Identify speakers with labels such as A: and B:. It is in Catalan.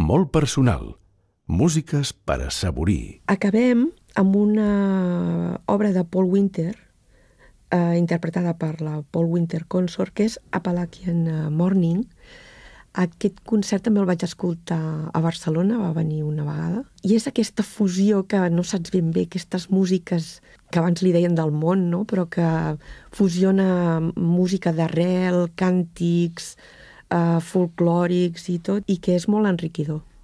A: molt personal. Músiques per assaborir.
B: Acabem amb una obra de Paul Winter, interpretada per la Paul Winter Consort, que és Appalachian Morning. Aquest concert també el vaig escoltar a Barcelona, va venir una vegada, i és aquesta fusió que no saps ben bé, aquestes músiques que abans li deien del món, no? Però que fusiona música d'arrel, càntics, folclòrics i tot, i que és molt enriquidor.